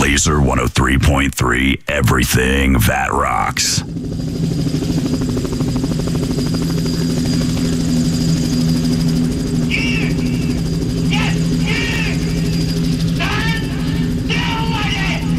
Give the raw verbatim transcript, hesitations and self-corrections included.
Laser one oh three point three, everything that rocks.